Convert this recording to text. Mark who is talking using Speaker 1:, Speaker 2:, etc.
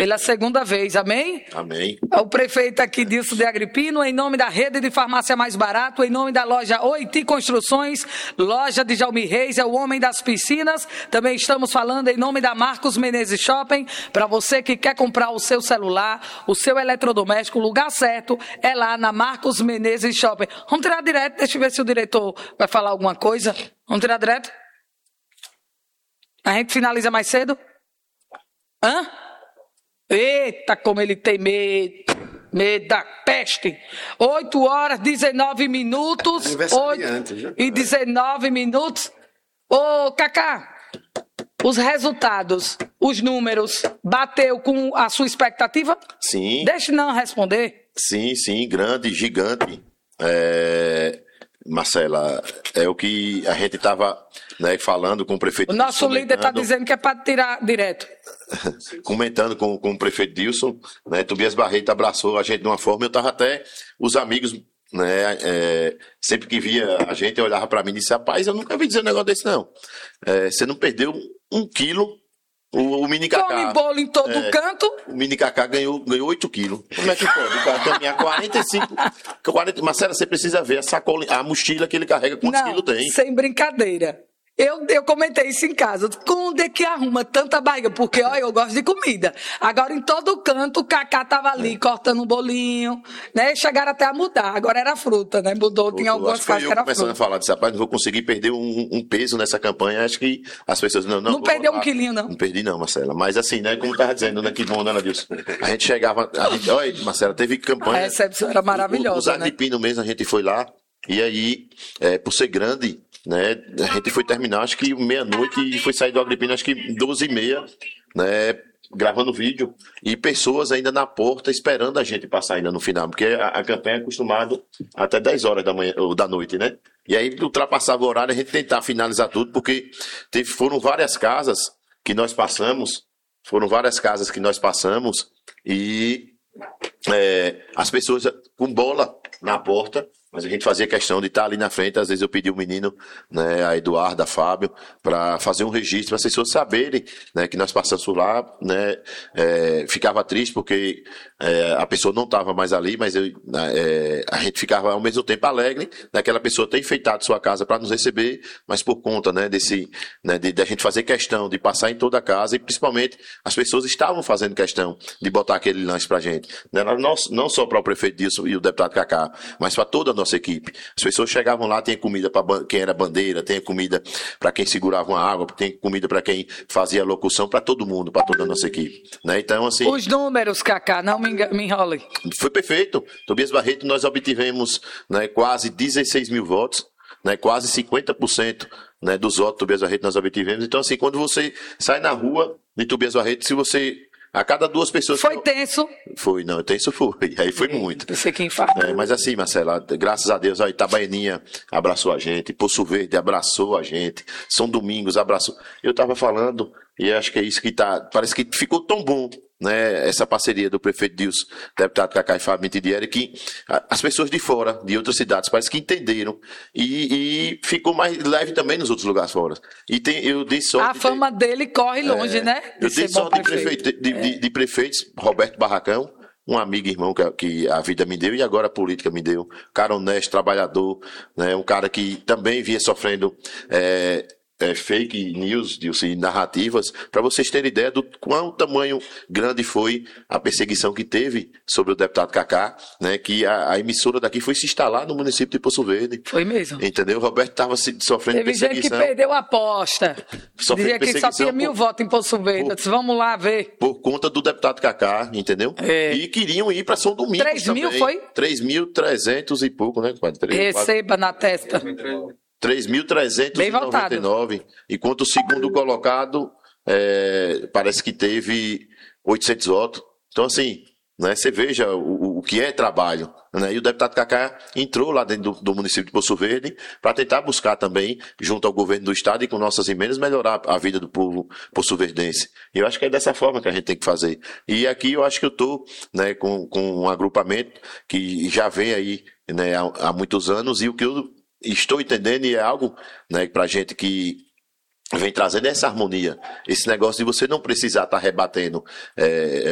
Speaker 1: pela segunda vez, amém?
Speaker 2: Amém.
Speaker 1: O prefeito aqui, Dilson de Agripino, em nome da rede de farmácia Mais Barato, em nome da loja Oiti Construções, loja de Jalmi Reis, é o homem das piscinas. Também estamos falando em nome da Marcos Menezes Shopping, para você que quer comprar o seu celular, o seu eletrodoméstico, o lugar certo é lá na Marcos Menezes Shopping. Vamos tirar direto, deixa eu ver se o diretor vai falar alguma coisa. Vamos tirar direto? A gente finaliza mais cedo? Hã? Eita, como ele tem medo. Medo da peste. 8h19. 8h19. Ô, Cacá, os resultados, os números, bateu com a sua expectativa?
Speaker 2: Sim.
Speaker 1: Deixa não responder.
Speaker 2: Sim, grande, gigante. Marcela, é o que a gente estava, né, falando com o prefeito.
Speaker 1: O nosso líder está dizendo que é para tirar direto.
Speaker 2: Comentando com o prefeito Dilson, né, Tobias Barreto abraçou a gente de uma forma, eu estava até, os amigos, né, sempre que via a gente, olhava para mim e disse, rapaz, eu nunca vi dizer um negócio desse não. Você não perdeu 1 quilo. O mini Cacá.
Speaker 1: Come bolo em todo canto.
Speaker 2: O mini Cacá ganhou 8 quilos. Como é que pode? O cara caminhar 45. Marcela, você precisa ver a mochila que ele carrega, quantos quilos tem.
Speaker 1: Sem brincadeira. Eu comentei isso em casa. Onde é que arruma tanta barriga? Porque, olha, eu gosto de comida. Agora, em todo canto, o Cacá tava ali cortando um bolinho, né? Chegaram até a mudar. Agora era fruta, né? Mudou, tinha algumas casas que era fruta.
Speaker 2: Começando a falar desse rapaz, não vou conseguir perder um peso nessa campanha. Acho que as pessoas... Não
Speaker 1: perdeu 1 quilinho, não.
Speaker 2: Não perdi não, Marcela. Mas assim, né? Como eu tava dizendo, né? Que bom, né, Dilson? A gente chegava... Olha, Marcela, teve campanha...
Speaker 1: A recepção era maravilhosa,
Speaker 2: Os Agripino mesmo, a gente foi lá. E aí, por ser grande... né, a gente foi terminar acho que meia-noite e foi sair do Agripino acho que 12h30, né, gravando vídeo e pessoas ainda na porta esperando a gente passar ainda no final, porque a campanha é acostumado até 10 horas da manhã ou da noite, né? E aí ultrapassava o horário a gente tentar finalizar tudo, porque foram várias casas que nós passamos e as pessoas com bola na porta. Mas a gente fazia questão de estar ali na frente. Às vezes eu pedi o menino, né, a Eduardo, a Fábio, para fazer um registro, para as pessoas saberem, né, que nós passamos por lá, né, ficava triste porque a pessoa não estava mais ali, mas a gente ficava ao mesmo tempo alegre daquela pessoa ter enfeitado sua casa para nos receber, mas por conta, né, desse, né, de a gente fazer questão de passar em toda a casa e principalmente as pessoas estavam fazendo questão de botar aquele lanche para a gente, né, não só para o prefeito Dilson e o deputado Cacá, mas para toda a nossa equipe. As pessoas chegavam lá, tinha comida para quem era bandeira, tinha comida para quem segurava uma água, tem comida para quem fazia a locução, para todo mundo, para toda a nossa equipe, né? Então, assim... Os
Speaker 1: números, Cacá, não me enrole.
Speaker 2: Foi perfeito. Tobias Barreto, nós obtivemos, né, quase 16 mil votos, né, quase 50%, né, dos votos de Tobias Barreto nós obtivemos. Então, assim, quando você sai na rua de Tobias Barreto, se você... A cada 2 pessoas...
Speaker 1: Foi tenso?
Speaker 2: Foi, não, tenso foi. Aí foi muito.
Speaker 1: Não sei quem fala.
Speaker 2: Mas assim, Marcela, graças a Deus, a Itabaianinha abraçou a gente, Poço Verde abraçou a gente, São Domingos abraçou. Eu estava falando, e acho que é isso que parece que ficou tão bom, né, essa parceria do prefeito Dilson, deputado Cacá e Fábio Mitidieri, que as pessoas de fora, de outras cidades, parece que entenderam e ficou mais leve também nos outros lugares fora. E eu dei sorte...
Speaker 1: A fama dele corre longe, né?
Speaker 2: Eu dei sorte de prefeitos, Roberto Barracão, um amigo e irmão que a vida me deu e agora a política me deu. Cara honesto, trabalhador, né, um cara que também vinha sofrendo... fake news e narrativas, para vocês terem ideia do quão tamanho grande foi a perseguição que teve sobre o deputado Cacá, né, que a emissora daqui foi se instalar no município de Poço Verde.
Speaker 1: Foi mesmo.
Speaker 2: Entendeu? O Roberto estava sofrendo
Speaker 1: Teve
Speaker 2: perseguição.
Speaker 1: Teve gente que perdeu a aposta. Dizia que só tinha 1.000 votos em Poço Verde. Eu disse, vamos lá ver.
Speaker 2: Por conta do deputado Cacá, entendeu? E queriam ir para São Domingos
Speaker 1: 3.000 foi?
Speaker 2: 3.300 e pouco, né, compadre?
Speaker 1: Receba na testa.
Speaker 2: 3.399, enquanto o segundo colocado parece que teve 800 votos. Então, assim, né, você veja o que é trabalho. Né? E o deputado Cacá entrou lá dentro do município de Poço Verde para tentar buscar também, junto ao governo do estado e com nossas emendas, melhorar a vida do povo poçoverdense. E eu acho que é dessa forma que a gente tem que fazer. E aqui eu acho que eu estou, né, com um agrupamento que já vem aí, né, há muitos anos, e o que eu estou entendendo, e é algo, né, para a gente que vem trazendo essa harmonia, esse negócio de você não precisar estar rebatendo